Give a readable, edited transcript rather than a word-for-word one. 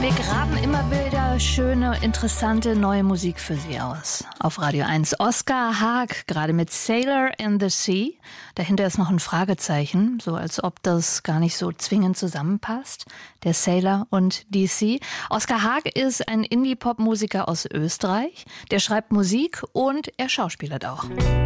Wir graben immer wieder schöne, interessante neue Musik für Sie aus. Auf Radio 1 Oskar Haag, gerade mit Sailor in the Sea. Dahinter ist noch ein Fragezeichen, so als ob das gar nicht so zwingend zusammenpasst. Der Sailor und die Sea. Oskar Haag ist ein Indie-Pop-Musiker aus Österreich. Der schreibt Musik und er schauspielert auch.